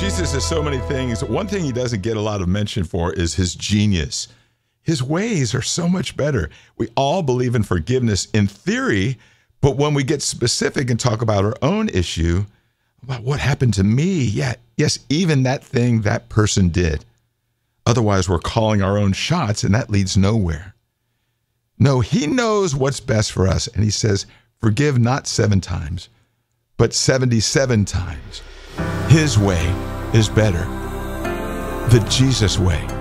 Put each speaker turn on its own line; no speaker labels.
Jesus is so many things. One thing he doesn't get a lot of mention for is his genius. His ways are so much better. We all believe in forgiveness in theory, but when we get specific and talk about our own issue, about what happened to me, yes, even that thing that person did. Otherwise, we're calling our own shots, and that leads nowhere. No, he knows what's best for us, and he says, forgive not 7 times, but 77 times. His way is better. The Jesus way.